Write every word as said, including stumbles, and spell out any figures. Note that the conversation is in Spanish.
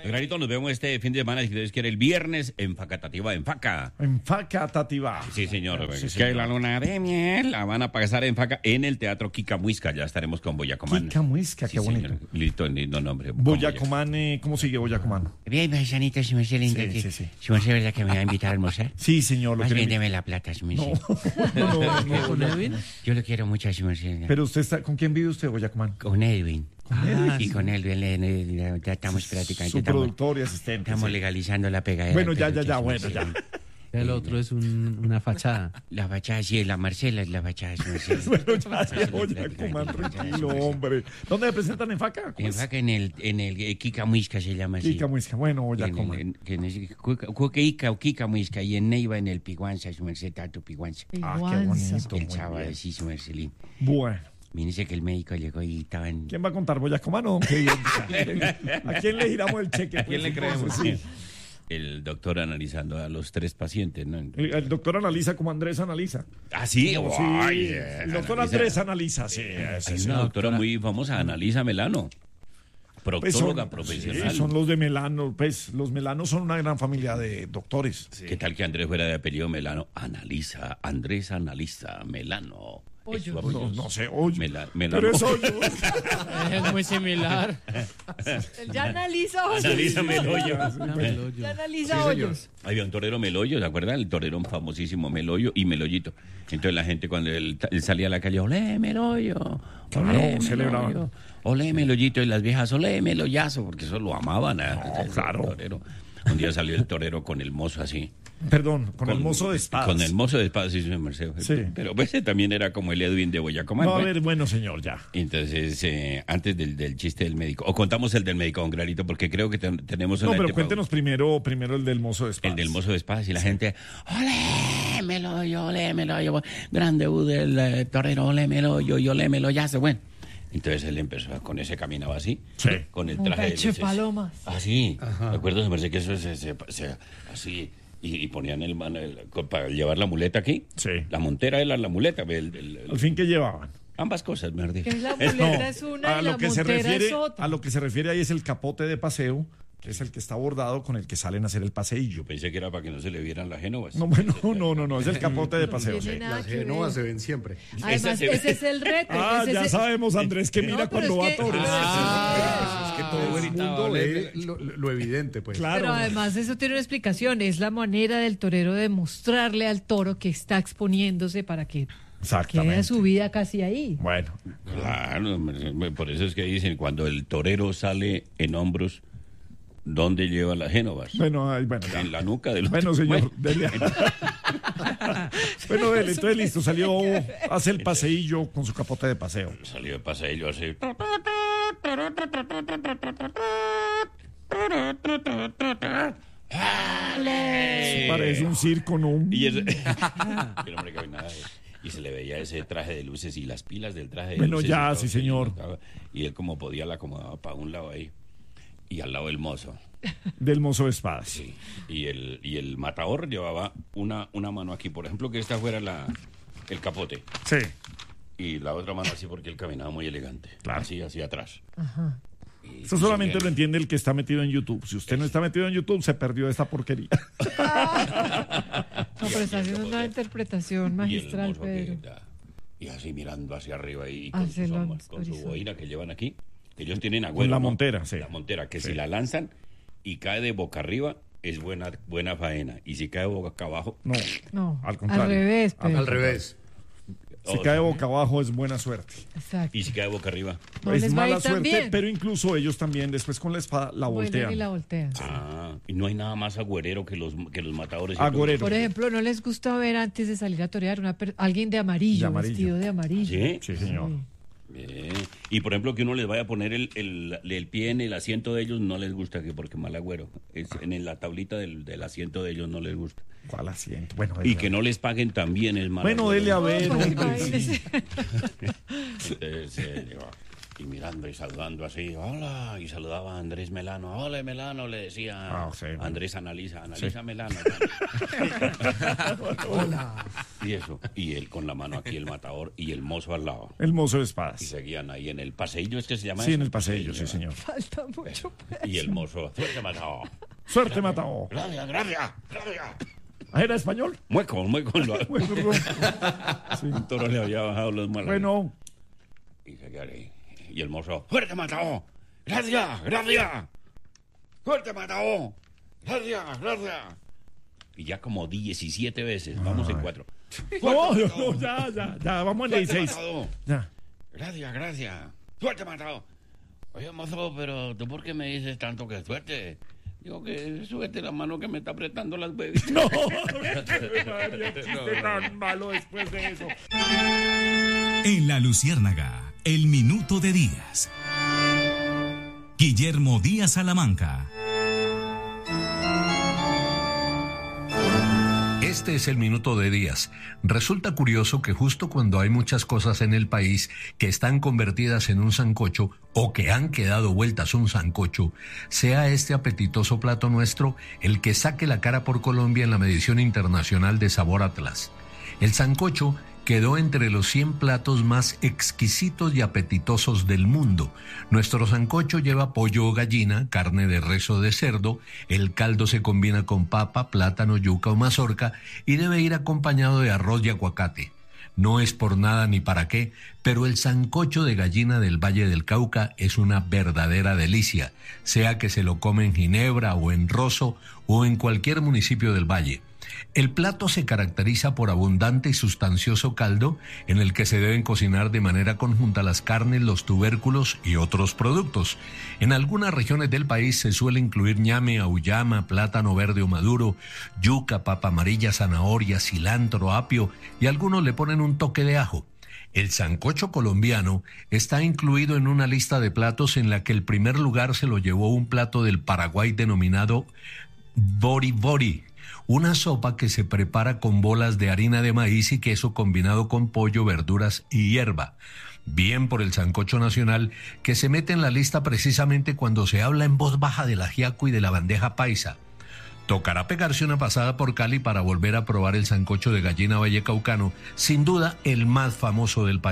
Granito, nos vemos este fin de semana, si Dios quiere, el viernes en Facatativa, en Faca. En Facatativa. Sí, señor. Sí, es señor. que la luna de miel la van a pasar en Faca, en el Teatro Kikamuisca. Ya estaremos con Boyacomán. Kikamuisca, Sí, qué bonito. señor. Listo, lindo nombre. con Boyacomán, eh, ¿cómo sigue Boyacomán? Bien, paisanita, si me sé linda. Sí, que- sí, sí. Si me sé verdad que me va a invitar a almorzar. Sí, señor. Lo Más que bien le- deme la plata, si me sé. No, no, no, ¿Con no. Edwin? Yo lo quiero mucho, si me sé. Pero usted está, ¿con quién vive usted, Boyacomán? Con Edwin. Ah, Y sí. con Edwin, eh, eh, ya estamos prácticamente. Su Estamos, productor y asistente. estamos sí. legalizando la pegadera. Bueno, ya, pero ya, ya, sí, bueno, sí. ya. El otro es un- una fachada. La fachada, sí, la Marcela es la fachada, si me sé. Bueno, ya, ya, Boyacomán, tranquilo, hombre. ¿Dónde me presentan en Faca? ¿Cómo En es? Faca, en el, en el eh, Kikamuisca se llama así. Kikamuisca. Bueno, En el- Boyacomán. en- que en el- Cuca- Cuqueica o Kikamuisca, y en Neiva, en el Piguanza, su merced, Tato Piguanza. Ah, qué Iguanza. bonito. El muy sábado, bien. sí, su mercelín. Bueno. Me dice que el médico llegó y estaban... ¿Quién va a contar, Boyacomán o qué? ¿A quién le giramos el cheque? ¿A quién le pues, creemos? entonces, sí. El doctor analizando a los tres pacientes, ¿no? El, el doctor analiza como Andrés analiza. Ah, sí. Sí, Ay, eh, el doctor analiza. Andrés analiza, sí. ese Hay es una el- doctora muy famosa, Analisa Melano. Pues Proctóloga son, profesional. sí, son los de Melano. Pues los Melanos son una gran familia de doctores. ¿Qué tal que Andrés fuera de apellido Melano? Analiza, Andrés Analiza, Melano. Es su Hoyos. apellido. No, no sé, oye. Mela- Melano. Pero es hoyo. Es muy similar. Ya analiza hoyos. Analiza Meloyo. Ya analiza hoyos. Había un torero Meloyo, ¿se acuerdan? El torero famosísimo Meloyo y Meloyito. Entonces la gente cuando él, él salía a la calle, olé Meloyo, Claro, olé celebraban. Meloyo, olé Meloyito, y las viejas, olé Meloyazo, porque eso lo amaban. ¿eh? El claro. torero. Un día salió el torero con el mozo así. Perdón, con, el mozo de espadas. Con el mozo de espadas, sí, señor Mercedes. Sí. Pero ese también era como el Edwin de Boyacomán. No, a ¿no? ver, bueno, señor, ya. Entonces, eh, antes del, del chiste del médico, o contamos el del médico, don Clarito, porque creo que ten- tenemos No, una pero etapa- cuéntenos primero, primero el del mozo de espadas. el del mozo de espadas y la gente, olémelo, yo, olémelo, yo, grande U del eh, torero, olémelo, yo, yo, olémelo, ya se bueno. Entonces él empezó, a- con ese caminaba así, Sí. con el Un traje de pecho de luces. palomas. Así, ¿de acuerdo? Se parece que eso se, se- se- así, y, y ponían el, man- el- para llevar la muleta aquí. Sí. La montera era la muleta, el- el- el- Al fin, ¿qué llevaban? ambas cosas, mejor dicho. Que la No, muleta es una a y lo la que se montera refiere, es otra. a lo que se refiere ahí es el capote de paseo, que es el que está bordado con el que salen a hacer el paseillo. Pensé que era para que no se le vieran las génovas. No, bueno, no, no, no, es el capote de paseo. Tiene Sí. nada Las que ver. genovas se ven siempre. Además, Esa se- ese es el reto. Ah, ese ya es el- sabemos, Andrés, que No, mira pero cuando es va a que- torear. Ah. Es que todo el mundo ve lo, lo evidente, pues. Claro. Pero además eso tiene una explicación, es la manera del torero de mostrarle al toro que está exponiéndose para que Exactamente. quede su vida casi ahí. Bueno, Claro, por eso es que dicen, cuando el torero sale en hombros, ¿dónde lleva las génovas? bueno, ay, bueno, ya. En la nuca del Bueno, señor, dele. Bueno, dele, entonces listo, salió, hace el paseillo con su capote de paseo. Salió de paseillo así. ¡Ale! Parece un circo, ¿no? Y, ese- Pero, hombre, que nada, y se le veía ese traje de luces y las pilas del traje de Bueno, luces. ya, y todo, sí, señor. Y él como podía la acomodaba para un lado ahí y al lado del mozo. Del mozo de espadas. Sí. Y el, y el matador llevaba una, una mano aquí, por ejemplo, que esta fuera la, el capote. Sí. Y la otra mano así porque él caminaba muy elegante. Claro. Así, hacia atrás. Y- Eso y solamente seguía- lo entiende el que está metido en YouTube. Si usted no está metido en YouTube, se perdió esta porquería. No, pero está haciendo una interpretación y el magistral, mozo que Pedro. da- y así mirando hacia arriba y con, Hacia sus el hombros, con su horizonte. boina que llevan aquí. Ellos tienen agüero. la ¿no? montera, sí. La montera, que Sí. si la lanzan y cae de boca arriba, es buena, buena faena. Y si cae boca abajo, No, No, al contrario. al revés, Pedro. Al revés. si oh, cae boca abajo es buena suerte. Exacto. y si cae boca arriba. No es les va a ir mala tan suerte, bien. pero incluso ellos también después con la espada la Vuelven voltean. y la voltean. Ah, y no hay nada más agüerero que los, que los matadores. Agüerero. Por ejemplo, ¿no les gusta ver antes de salir a torear una per- alguien de amarillo, De amarillo. vestido de amarillo? ¿Sí? Sí, señor. Sí. Bien. Y por ejemplo, que uno les vaya a poner el, el, el pie en el asiento de ellos, no les gusta, que porque mal agüero. Es, en la tablita del, del asiento de ellos no les gusta. ¿Cuál asiento? Bueno, Y dele que a- no les paguen también es mal Bueno, agüero. dele a ver, No, pues, hombre. imagínese. Entonces, eh, y mirando y saludando así, hola, y saludaba a Andrés Melano, hola Melano, le decía, Ah, sí, bueno. Andrés analiza, analiza Sí. Melano. Hola. Y eso, y él con la mano aquí, el matador, y el mozo al lado. El mozo de Y espadas. seguían ahí en el paseillo, ¿es que se llama Sí, eso? en el paseillo, sí, ¿verdad? señor. Falta mucho, pues. Y el mozo, suerte matador. Suerte, Matao. Gracias, gracias, gracias. Ah, ¿era español? Mueco, mueco. Lo... Bueno, sí. Un toro le había bajado los malos. Bueno, Y se quedó ahí. Y el mozo, fuerte matao. Gracias, gracias. Fuerte matao. Gracias, gracias. Y ya como diecisiete veces, vamos en cuatro. no, no, no, ya, ya, ya, vamos en Fuerte dieciséis. matao. Ya. Gracias, gracias. Suerte matao. Oye, mozo, pero ¿tú por qué me dices tanto que suerte? Digo que suerte la mano que me está apretando las huevitas. No, María, chiste tan malo después de eso. En La Luciérnaga, el minuto de Díaz. Guillermo Díaz Salamanca. Este es el minuto de Díaz. Resulta curioso que justo cuando hay muchas cosas en el país que están convertidas en un sancocho o que han quedado vueltas un sancocho, sea este apetitoso plato nuestro el que saque la cara por Colombia en la medición internacional de Sabor Atlas. El sancocho quedó entre los cien platos más exquisitos y apetitosos del mundo. Nuestro sancocho lleva pollo o gallina, carne de res o de cerdo, el caldo se combina con papa, plátano, yuca o mazorca y debe ir acompañado de arroz y aguacate. No es por nada ni para qué, pero el sancocho de gallina del Valle del Cauca es una verdadera delicia, sea que se lo come en Ginebra o en Rosso o en cualquier municipio del Valle. El plato se caracteriza por abundante y sustancioso caldo en el que se deben cocinar de manera conjunta las carnes, los tubérculos y otros productos. En algunas regiones del país se suele incluir ñame, auyama, plátano verde o maduro, yuca, papa amarilla, zanahoria, cilantro, apio y algunos le ponen un toque de ajo. El sancocho colombiano está incluido en una lista de platos en la que el primer lugar se lo llevó un plato del Paraguay denominado bori bori, una sopa que se prepara con bolas de harina de maíz y queso combinado con pollo, verduras y hierba. Bien por el sancocho nacional, que se mete en la lista precisamente cuando se habla en voz baja del ajiaco y de la bandeja paisa. Tocará pegarse una pasada por Cali para volver a probar el sancocho de gallina vallecaucano, sin duda el más famoso del país.